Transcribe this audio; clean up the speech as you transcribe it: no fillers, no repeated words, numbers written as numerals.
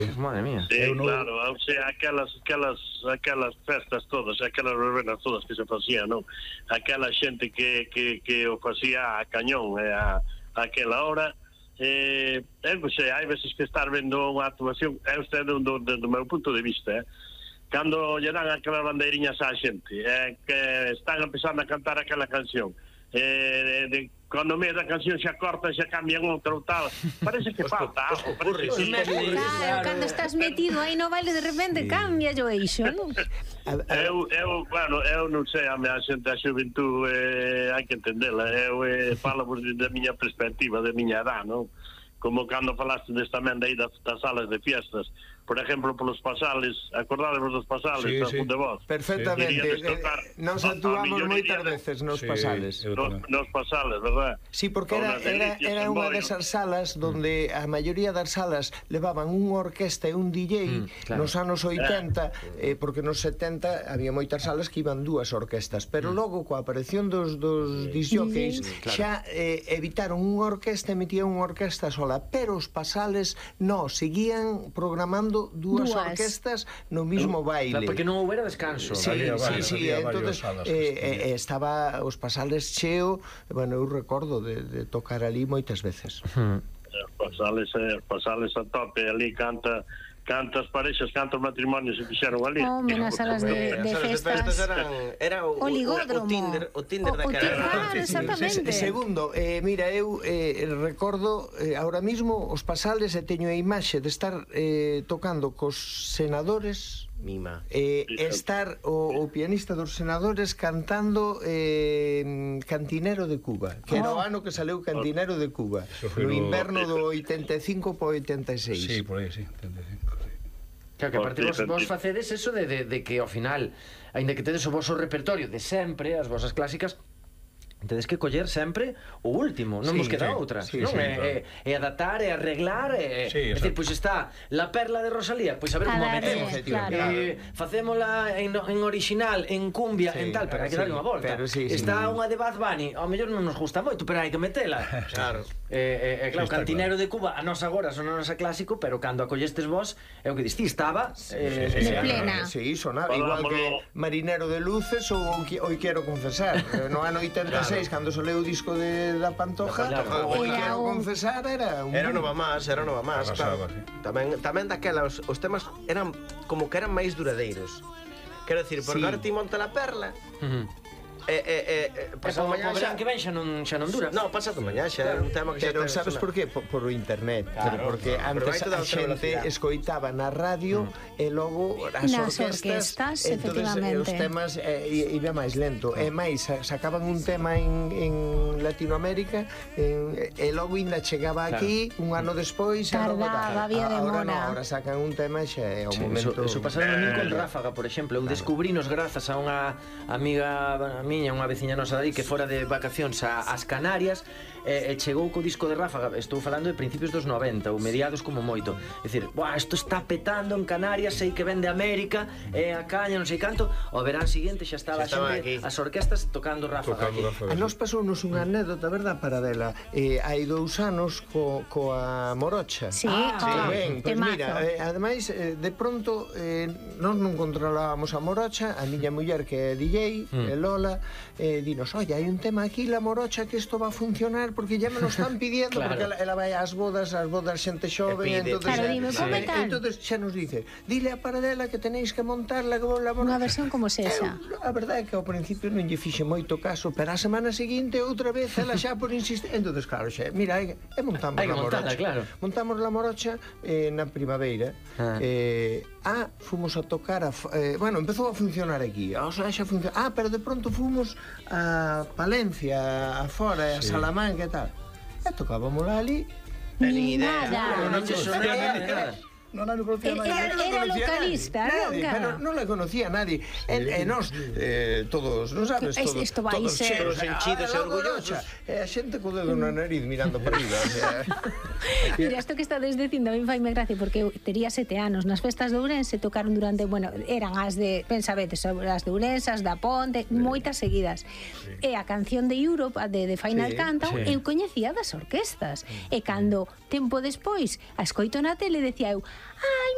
Madre mía. Claro, o sea, aquelas festas todas, aquelas verbenas todas que se facían, non? Aquela xente que o facía a cañón a aquela hora. Eu sei, hai veces que estar vendo unha actuación, do meu punto de vista, cando lle dan aquelas bandeiriñas á xente, que están empezando a cantar aquela canción, cando medio da canción xa corta, xa cambian outra ou tal, parece que falta algo, claro, cando estás metido aí no baile de repente cambia o eixo, non? Eu non sei, a xente, a xuventud hai que entendela, eu falo da miña perspectiva, da miña edad, non? Como cando falaste tamén aí das salas de fiestas, por exemplo, polos pasales, acordádevos dos pasales, sí. de vos? Perfectamente, nos actuamos moitas veces nos pasales. Nos pasales, verdad? Sí, porque era unha desas salas donde a maioría das salas levaban unha orquesta e un DJ nos anos 80, porque nos 70 había moitas salas que iban dúas orquestas, pero logo coa aparición dos disjockeys xa evitaron unha orquesta e metían unha orquesta sola, pero os pasales seguían programando dúas orquestas no mismo baile, porque non houbera descanso. Sí, entonces estaba os pasales cheo. Bueno, eu recordo de tocar ali moitas veces. Pasales a tope, ali cantas parexas, cantos matrimonios se fixeron ali. Nas salas de festas era o Tinder daquela. Exactamente. Segundo, mira, eu recordo ahora mismo os pasales e teño a imaxe de estar tocando cos senadores, Mima. Estar o pianista dos senadores cantando Cantinero de Cuba, que era o ano que saleu Cantinero de Cuba, no inverno do 85 po 86. Sí, por aí, sí, 85. Claro, que aparte vos facedes eso de que ao final, aínda que tedes o voso repertorio de sempre, as vosas clásicas, tedes que coller sempre o último, non vos queda outra, non? É adaptar, é arreglar, é dicir, pois está La Perla de Rosalía, pois a ver como a metemos, facémola en original, en cumbia, en tal, pero hai que darle unha volta. Está unha de Bad Bunny, ao mellor non nos gusta moito, pero hai que metela. Claro, Cantinero de Cuba, a nosa agora son a nosa clásico, pero cando a collestes vos, é o que diste, estaba de plena. Sí, sonaba igual que Marinero de Luces ou Hoy Quero Confesar, no ano 86, cando soleu o disco da Pantoja, Hoy Quero Confesar era nova máis. Tamén daquela os temas eran como que eran máis duradeiros. Quero dicir, porque agora ti monta La Perla, pasado mañá que ven xa non dura. No, pasado mañá xa un tema que xa. Pero sabes por qué? Por o internet, porque antes a xente escoitaba na radio e logo as orquestas, efectivamente, os temas iba máis lento, e máis sacaban un tema en Latinoamérica e logo ainda chegaba aquí un ano despois, tardaba, había demora. Ahora sacan un tema xa é o momento. Eso pasaron a min con Ráfaga, por exemplo. Eu descubrinos grazas a unha amiga miña, unha veciña nosa aí, que fora de vacacións ás Canarias, e chegou co disco de Ráfaga. Estou falando de principios dos 90 ou mediados como moito. É dicir, isto está petando en Canarias, sei que ven de América, a caña, non sei canto. O verán seguinte xa estaba xente, as orquestas tocando Ráfaga. A nos pasounos unha anécdota, verdad, Paradela? Hai 2 anos coa Morocha. Sí, pois mira, ademais, de pronto nós non controlábamos a Morocha, a miña muller que é DJ, Lola, dinos, oye, hai un tema aquí, la Morocha, que isto va a funcionar porque ya me lo están pidiendo, porque ela vai ás bodas xente xoven, entonces xa nos dice, dile a Paradela que tenéis que montarla unha versión como se esa. A verdade é que ao principio non lle fixe moito caso, pero a semana seguinte outra vez ela xa por insistir, entonces claro, xa, mira, montamos la Morocha, montamos la Morocha na primavera, fomos a tocar bueno, empezou a funcionar aquí, pero de pronto fomos a Palencia, a fora, a Salamanca e tal, e tocábamos ali ni nada, non che sonaba. Non la conocía nadie. Era localista, pero non la conocía nadie. E nós, todos, non sabes, todos cheros, enchidos e orgullosos. E a xente co dedo na nariz mirando para arriba. Mira, isto que estades dicindo a mí faime gracia, porque eu tería 7 anos. Nas festas de Ourense tocaron durante, eran as de, pensabetes, as de Ourense, as da Ponte, moitas seguidas. E a canción de Europe, de Final Countdown, eu coñecía das orquestas. E cando tempo despois a escoito na tele, decía eu, ai,